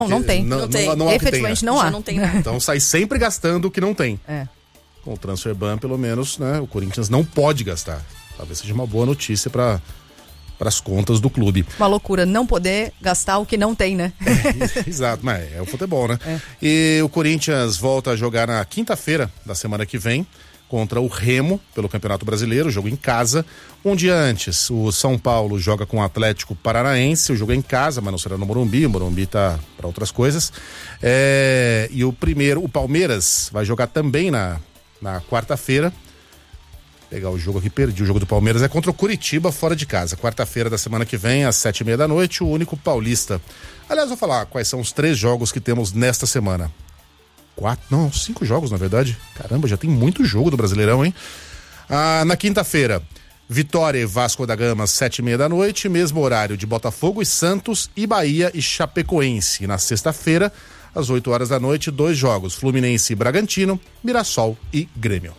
Não tem. Não há efetivamente não há. Não tem. Então sai sempre gastando o que não tem. Com o Transfer Ban, pelo menos, né, o Corinthians não pode gastar. Talvez seja uma boa notícia para as contas do clube. Uma loucura não poder gastar o que não tem, né? Exato, mas é o futebol, né? E o Corinthians volta a jogar na quinta-feira da semana que vem contra o Remo pelo Campeonato Brasileiro, jogo em casa. Um dia antes, o São Paulo joga com o Atlético Paranaense, o jogo é em casa, mas não será no Morumbi, o Morumbi tá para outras coisas. E o Palmeiras vai jogar também na quarta-feira. Pegar o jogo aqui, perdi o jogo do Palmeiras, é contra o Curitiba fora de casa, quarta-feira da semana que vem, às 7:30 da noite, o único paulista. Aliás, vou falar quais são os 3 jogos que temos nesta semana. 5 jogos, na verdade. Caramba, já tem muito jogo do Brasileirão, hein? Na quinta-feira, Vitória e Vasco da Gama, 7:30 da noite, mesmo horário de Botafogo e Santos, e Bahia e Chapecoense. E na sexta-feira, às 8 horas da noite, 2 jogos, Fluminense e Bragantino, Mirassol e Grêmio.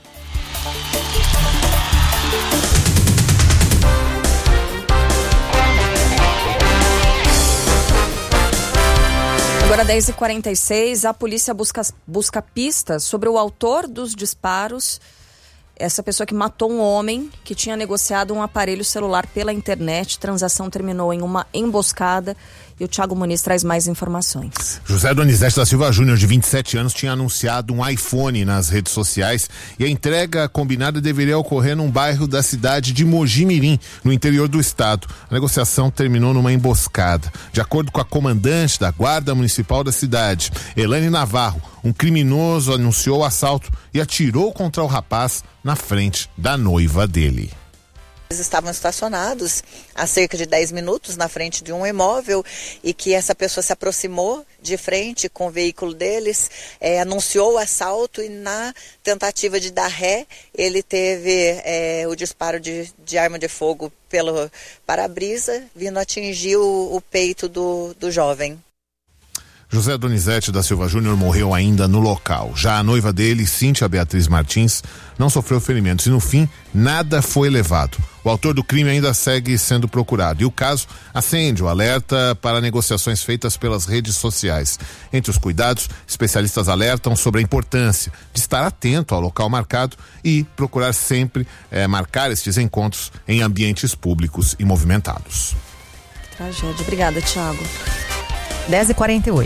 Agora 10h46, a polícia busca pistas sobre o autor dos disparos. Essa pessoa que matou um homem que tinha negociado um aparelho celular pela internet. Transação terminou em uma emboscada. E o Thiago Muniz traz mais informações. José Donizete da Silva Júnior, de 27 anos, tinha anunciado um iPhone nas redes sociais e a entrega combinada deveria ocorrer num bairro da cidade de Mojimirim, no interior do estado. A negociação terminou numa emboscada. De acordo com a comandante da Guarda Municipal da cidade, Elane Navarro, um criminoso anunciou o assalto e atirou contra o rapaz na frente da noiva dele. Eles estavam estacionados há cerca de 10 minutos na frente de um imóvel e que essa pessoa se aproximou de frente com o veículo deles, anunciou o assalto e na tentativa de dar ré, ele teve o disparo de arma de fogo pelo para-brisa, vindo atingir o peito do jovem. José Donizete da Silva Júnior morreu ainda no local. Já a noiva dele, Cíntia Beatriz Martins, não sofreu ferimentos e no fim nada foi levado. O autor do crime ainda segue sendo procurado e o caso acende o alerta para negociações feitas pelas redes sociais. Entre os cuidados, especialistas alertam sobre a importância de estar atento ao local marcado e procurar sempre marcar estes encontros em ambientes públicos e movimentados. Tragédia. Obrigada, Thiago. 10h48.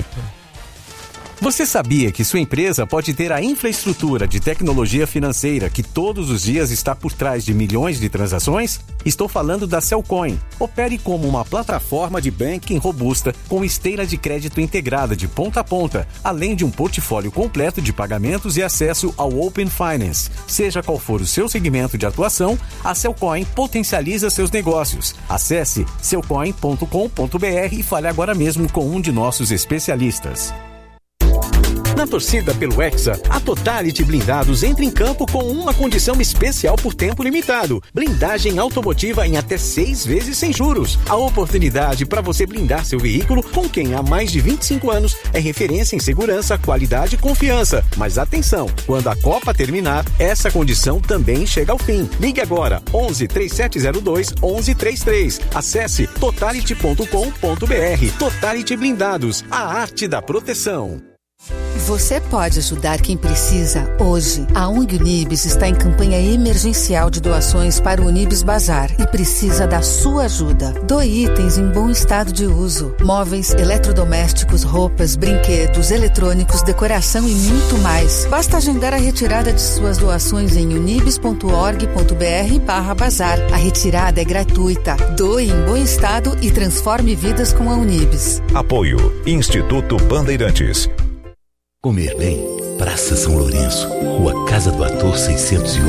Você sabia que sua empresa pode ter a infraestrutura de tecnologia financeira que todos os dias está por trás de milhões de transações? Estou falando da Cellcoin. Opere como uma plataforma de banking robusta com esteira de crédito integrada de ponta a ponta, além de um portfólio completo de pagamentos e acesso ao Open Finance. Seja qual for o seu segmento de atuação, a Cellcoin potencializa seus negócios. Acesse cellcoin.com.br e fale agora mesmo com um de nossos especialistas. Na torcida pelo Hexa, a Totality Blindados entra em campo com uma condição especial por tempo limitado. Blindagem automotiva em até 6 vezes sem juros. A oportunidade para você blindar seu veículo com quem há mais de 25 anos é referência em segurança, qualidade e confiança. Mas atenção, quando a Copa terminar, essa condição também chega ao fim. Ligue agora, 11 3702 1133. Acesse totality.com.br. Totality Blindados, a arte da proteção. Você pode ajudar quem precisa hoje. A ONG Unibis está em campanha emergencial de doações para o Unibis Bazar e precisa da sua ajuda. Doe itens em bom estado de uso. Móveis, eletrodomésticos, roupas, brinquedos, eletrônicos, decoração e muito mais. Basta agendar a retirada de suas doações em unibis.org.br/bazar. A retirada é gratuita. Doe em bom estado e transforme vidas com a Unibis. Apoio Instituto Bandeirantes. Comer bem, Praça São Lourenço, Rua Casa do Ator 608.